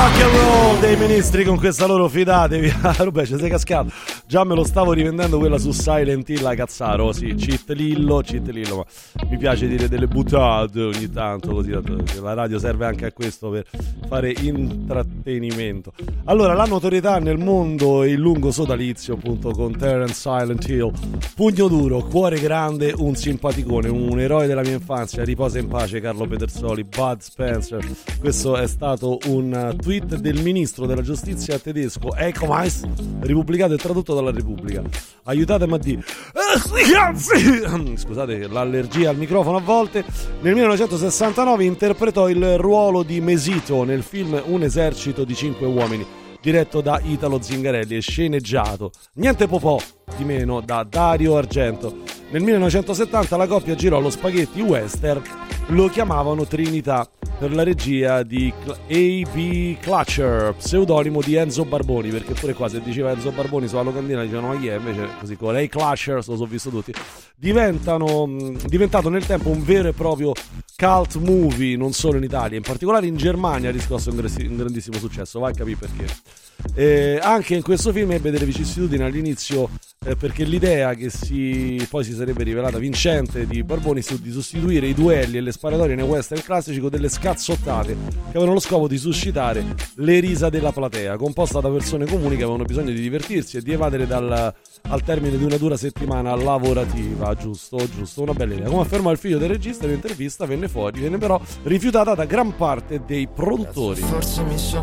Rock and roll dei Ministri con questa loro fidatevi. Vabbè, ci sei cascato. Già me lo stavo rivendendo quella su Silent Hill a Cazzaro. Sì, cheat Lillo, ma mi piace dire delle buttate ogni tanto, così la radio serve anche a questo, per fare intrattenimento. Allora, la notorietà nel mondo e il lungo sodalizio, appunto, con Terence Silent Hill. Pugno duro, cuore grande, un simpaticone, un eroe della mia infanzia. Riposa in pace Carlo Pedersoli. Bud Spencer. Questo è stato un tweet del ministro della giustizia tedesco Heiko Maas, ripubblicato e tradotto dalla Repubblica. Aiutatemi a dire. Scusate l'allergia al microfono a volte. Nel 1969 interpretò il ruolo di Mesito nel film Un esercito di 5 uomini, diretto da Italo Zingarelli e sceneggiato niente po' di meno da Dario Argento. Nel 1970 la coppia girò lo spaghetti western, lo chiamavano Trinità, per la regia di A.B. Clutcher, pseudonimo di Enzo Barboni, perché pure qua se diceva Enzo Barboni sulla locandina dicevano ma chi è, invece così con A. Clutcher, lo sono visto tutti. Diventato nel tempo un vero e proprio cult movie, non solo in Italia, in particolare in Germania ha riscosso un grandissimo successo, vai a capire perché. Anche in questo film ebbe delle vicissitudini all'inizio, perché l'idea che poi si sarebbe rivelata vincente di Barboni di sostituire i duelli e le sparatorie nei western classici con delle scazzottate che avevano lo scopo di suscitare le risa della platea, composta da persone comuni che avevano bisogno di divertirsi e di evadere al termine di una dura settimana lavorativa. Giusto, una bella idea. Come afferma il figlio del regista in un'intervista, venne però rifiutata da gran parte dei produttori. Forse mi sono